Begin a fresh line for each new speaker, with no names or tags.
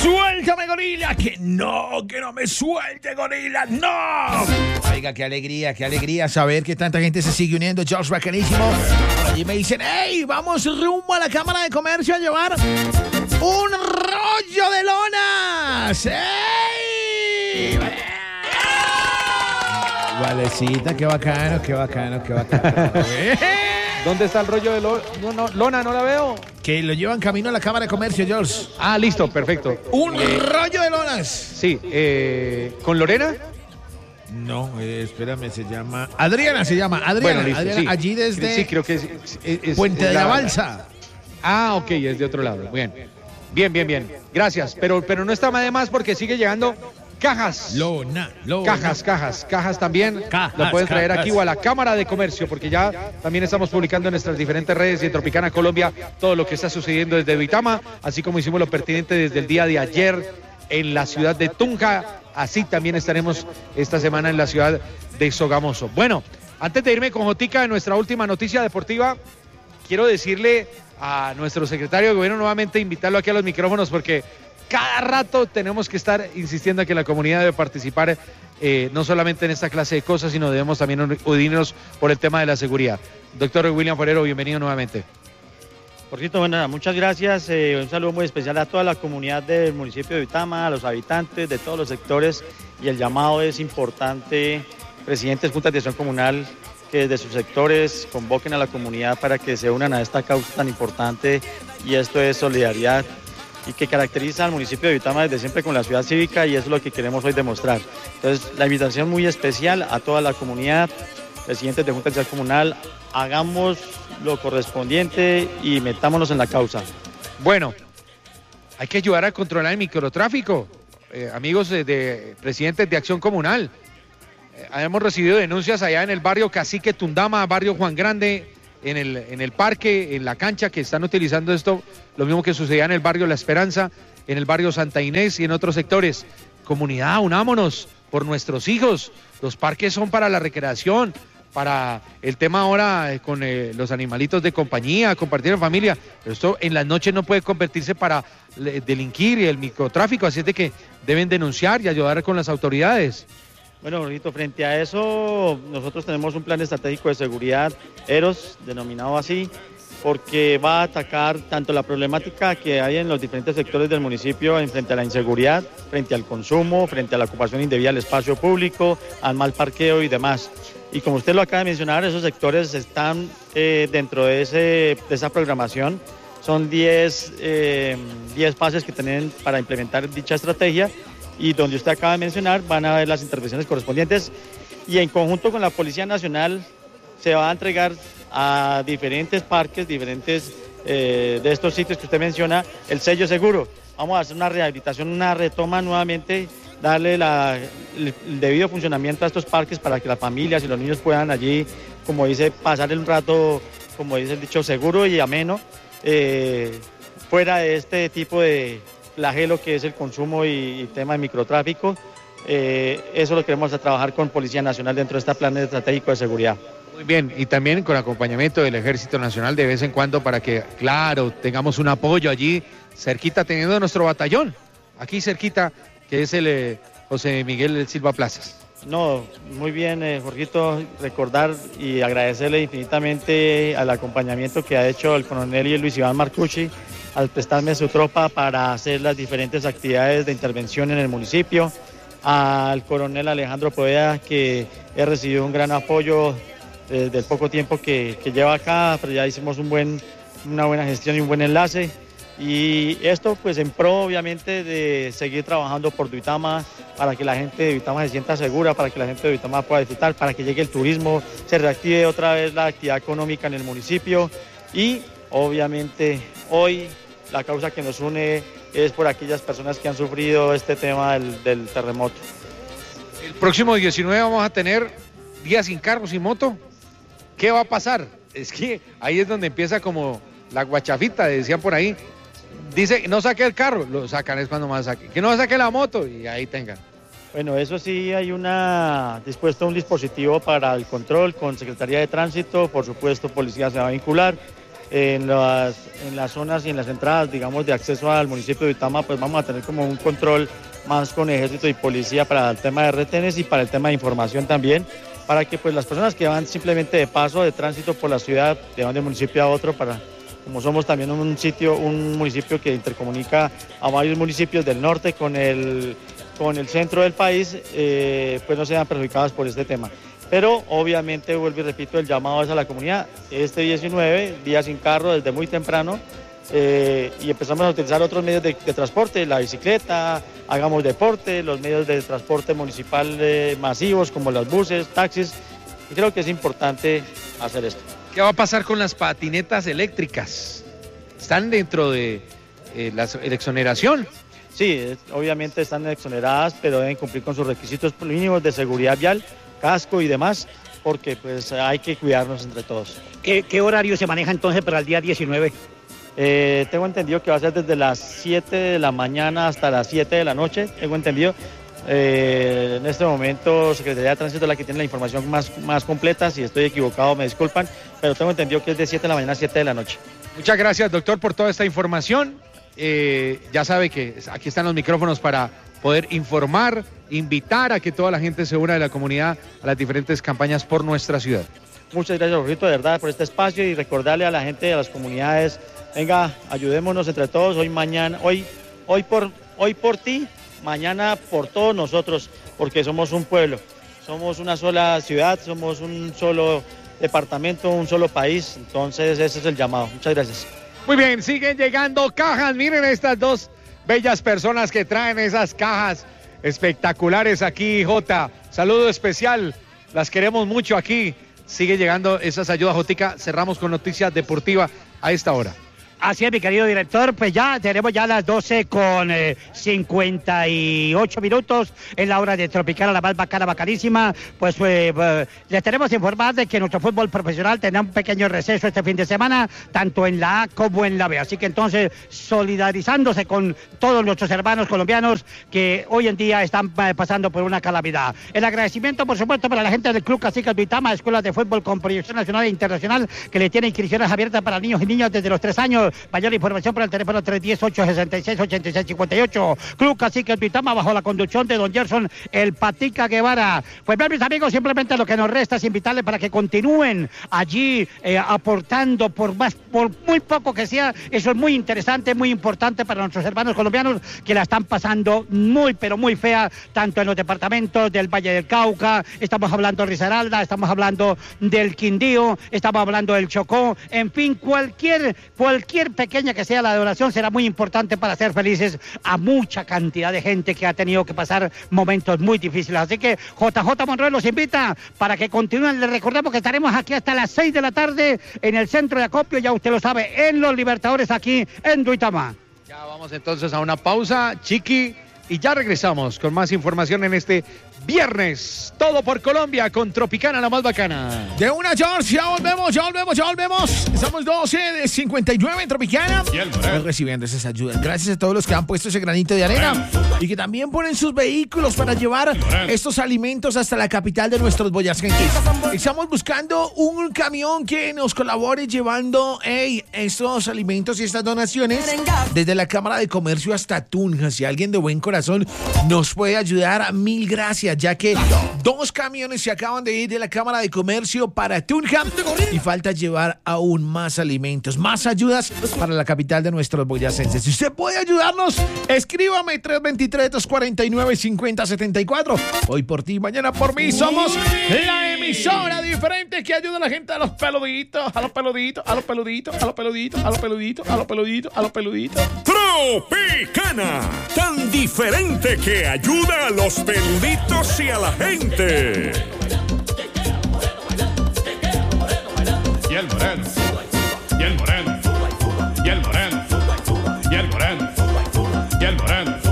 ¡Suéltame, gorila! ¡Que no me suelte, gorila! ¡No! Oiga, qué alegría saber que tanta gente se sigue uniendo. George, bacanísimo. Por allí me dicen, ¡hey! Vamos rumbo a la Cámara de Comercio a llevar un rollo de lonas. ¡Ey! Valecita, qué bacano.
¿Dónde está el rollo de lona? No la veo.
Que lo llevan camino a la Cámara de Comercio, George.
Ah, listo, perfecto.
Un rollo de lonas.
Sí, ¿con Lorena?
No, espérame, se llama Adriana.
Bueno, listo,
Adriana,
sí.
allí desde
Sí, creo que es
Puente de la Balsa.
Ah, ok, es de otro lado. Bien. Gracias, pero no está más de más porque sigue llegando cajas.
Lona.
Cajas también. Lo pueden traer aquí o a la Cámara de Comercio, porque ya también estamos publicando en nuestras diferentes redes y en Tropicana Colombia todo lo que está sucediendo desde Duitama, así como hicimos lo pertinente desde el día de ayer en la ciudad de Tunja. Así también estaremos esta semana en la ciudad de Sogamoso. Bueno, antes de irme con Jotica de nuestra última noticia deportiva, quiero decirle a nuestro secretario de Gobierno nuevamente, invitarlo aquí a los micrófonos, porque cada rato tenemos que estar insistiendo en que la comunidad debe participar, no solamente en esta clase de cosas, sino debemos también unirnos por el tema de la seguridad. Doctor William Forero, bienvenido nuevamente.
Jorgito, bueno, muchas gracias. Un saludo muy especial a toda la comunidad del municipio de Duitama, a los habitantes de todos los sectores, y el llamado es importante, presidentes, juntas de acción comunal, que desde sus sectores convoquen a la comunidad para que se unan a esta causa tan importante, y esto es solidaridad, y que caracteriza al municipio de Duitama desde siempre con la ciudad cívica, y eso es lo que queremos hoy demostrar. Entonces, la invitación muy especial a toda la comunidad, presidentes de Junta de Acción Comunal, hagamos lo correspondiente y metámonos en la causa.
Bueno, hay que ayudar a controlar el microtráfico, amigos de presidentes de Acción Comunal. Hemos recibido denuncias allá en el barrio Cacique Tundama, barrio Juan Grande, en el parque, en la cancha, que están utilizando esto, lo mismo que sucedía en el barrio La Esperanza, en el barrio Santa Inés y en otros sectores. Comunidad, unámonos por nuestros hijos. Los parques son para la recreación, para el tema ahora con los animalitos de compañía, compartir en familia, pero esto en las noches no puede convertirse para delinquir y el microtráfico, así es de que deben denunciar y ayudar con las autoridades.
Bueno, Jorgito, frente a eso, nosotros tenemos un plan estratégico de seguridad, EROS, denominado así, porque va a atacar tanto la problemática que hay en los diferentes sectores del municipio en frente a la inseguridad, frente al consumo, frente a la ocupación indebida del espacio público, al mal parqueo y demás. Y como usted lo acaba de mencionar, esos sectores están dentro de esa programación. Son 10 fases que tienen para implementar dicha estrategia, y donde usted acaba de mencionar van a haber las intervenciones correspondientes, y en conjunto con la Policía Nacional se va a entregar a diferentes parques, diferentes de estos sitios que usted menciona, el sello seguro. Vamos a hacer una rehabilitación, una retoma nuevamente, darle el debido funcionamiento a estos parques para que las familias y los niños puedan allí, como dice, pasar un rato, como dice el dicho, seguro y ameno, fuera de este tipo de flagelo que es el consumo y tema de microtráfico. Eso lo queremos trabajar con Policía Nacional dentro de este plan estratégico de seguridad.
Muy bien, y también con acompañamiento del Ejército Nacional de vez en cuando para que, claro, tengamos un apoyo allí cerquita, teniendo nuestro batallón, aquí cerquita, que es el José Miguel Silva Plazas.
No, muy bien, Jorgito, recordar y agradecerle infinitamente al acompañamiento que ha hecho el coronel Luis Iván Marcucci al prestarme su tropa para hacer las diferentes actividades de intervención en el municipio, al coronel Alejandro Poveda, que he recibido un gran apoyo desde el poco tiempo que lleva acá, pero ya hicimos una buena gestión y un buen enlace, y esto pues en pro obviamente de seguir trabajando por Duitama, para que la gente de Duitama se sienta segura, para que la gente de Duitama pueda disfrutar, para que llegue el turismo, se reactive otra vez la actividad económica en el municipio, y obviamente hoy la causa que nos une es por aquellas personas que han sufrido este tema del terremoto.
El próximo 19 vamos a tener día sin carro, sin moto. ¿Qué va a pasar? Es que ahí es donde empieza como la guachafita, decían por ahí. Dice, no saque el carro, lo sacan, es cuando más saque. Que no saque la moto, y ahí tengan.
Bueno, eso sí, hay dispuesto un dispositivo para el control con Secretaría de Tránsito, por supuesto Policía se va a vincular, en las zonas y en las entradas, digamos, de acceso al municipio de Duitama, pues vamos a tener como un control más con ejército y policía para el tema de retenes y para el tema de información también, para que pues las personas que van simplemente de paso, de tránsito por la ciudad, de un municipio a otro, como somos también un municipio que intercomunica a varios municipios del norte con el centro del país, pues no sean perjudicados por este tema. Pero obviamente, vuelvo y repito, el llamado es a la comunidad. Este 19, día sin carro desde muy temprano, y empezamos a utilizar otros medios de transporte, la bicicleta, hagamos deporte, los medios de transporte municipal masivos como los buses, taxis, y creo que es importante hacer esto.
¿Qué va a pasar con las patinetas eléctricas? ¿Están dentro de la exoneración?
Sí, obviamente están exoneradas, pero deben cumplir con sus requisitos mínimos de seguridad vial, casco y demás, porque pues hay que cuidarnos entre todos.
¿Qué horario se maneja entonces para el día 19?
Tengo entendido que va a ser desde las 7 de la mañana hasta las 7 de la noche, tengo entendido. En este momento Secretaría de Tránsito es la que tiene la información más completa. Si estoy equivocado me disculpan, pero tengo entendido que es de 7 de la mañana a 7 de la noche.
Muchas gracias, doctor, por toda esta información. Ya sabe que aquí están los micrófonos para poder informar, invitar a que toda la gente se una de la comunidad a las diferentes campañas por nuestra ciudad.
Muchas gracias, Jorgito, de verdad, por este espacio, y recordarle a la gente, a las comunidades, venga, ayudémonos entre todos, hoy por ti, mañana por todos nosotros, porque somos un pueblo, somos una sola ciudad, somos un solo departamento, un solo país, entonces ese es el llamado. Muchas gracias.
Muy bien, siguen llegando cajas, miren estas dos bellas personas que traen esas cajas espectaculares aquí, Jota, saludo especial, las queremos mucho aquí, sigue llegando esas ayudas, Jotica. Cerramos con noticias deportivas a esta hora.
Así es, mi querido director, pues ya tenemos ya las 12:58 minutos, en la hora de Tropicana, la más bacana, bacanísima. Pues les tenemos que informar de que nuestro fútbol profesional tendrá un pequeño receso este fin de semana, tanto en la A como en la B. Así que entonces, solidarizándose con todos nuestros hermanos colombianos que hoy en día están pasando por una calamidad. El agradecimiento, por supuesto, para la gente del Club Cacique Duitama, escuelas de fútbol con proyección nacional e internacional, que le tiene inscripciones abiertas para niños y niñas desde los 3 años. Mayor información por el teléfono 310-866-8658. Club Cacique Duitama, bajo la conducción de don Gerson El Patica Guevara. Pues bien, mis amigos, simplemente lo que nos resta es invitarles para que continúen allí aportando por muy poco que sea. Eso es muy interesante, muy importante para nuestros hermanos colombianos que la están pasando muy, pero muy fea, tanto en los departamentos del Valle del Cauca, estamos hablando de Risaralda, estamos hablando del Quindío, estamos hablando del Chocó, en fin, cualquier pequeña que sea la donación será muy importante para hacer felices a mucha cantidad de gente que ha tenido que pasar momentos muy difíciles. Así que JJ Monroy los invita para que continúen. Les recordamos que estaremos aquí hasta las 6 de la tarde en el centro de acopio, ya usted lo sabe, en Los Libertadores, aquí en Duitama.
Ya vamos entonces a una pausa, Chiqui, y ya regresamos con más información en este viernes. Todo por Colombia con Tropicana, la más bacana.
De una, George, ya volvemos. Estamos 12:59 en Tropicana. Estamos recibiendo esas ayudas. Gracias a todos los que han puesto ese granito de arena y que también ponen sus vehículos para llevar estos alimentos hasta la capital de nuestros boyacenses. Estamos buscando un camión que nos colabore llevando estos alimentos y estas donaciones desde la Cámara de Comercio hasta Tunja. Si alguien de buen corazón nos puede ayudar, mil gracias, ya que 2 camiones se acaban de ir de la Cámara de Comercio para Tunja y falta llevar aún más alimentos, más ayudas para la capital de nuestros boyacenses. Si usted puede ayudarnos, escríbame 323-249-5074. Hoy por ti, mañana por mí. Somos la emisora diferente que ayuda a la gente, a los peluditos.
Tropicana, tan diferente que ayuda a los peluditos y a la gente.
Y el moreno, y el moreno, y el moreno, y el moreno, y el moreno.